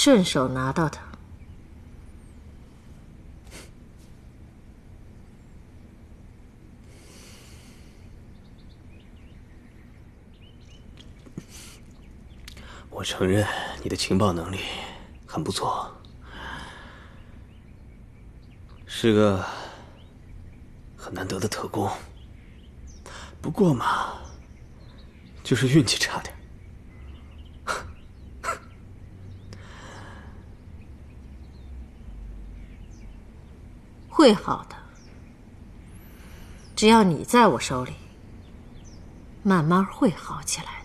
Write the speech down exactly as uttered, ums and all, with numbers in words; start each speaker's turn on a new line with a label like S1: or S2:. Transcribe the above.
S1: 顺手拿到它。
S2: 我承认你的情报能力很不错，是个很难得的特工。不过嘛，就是运气差点。
S1: 会好的，只要你在我手里，慢慢会好起来。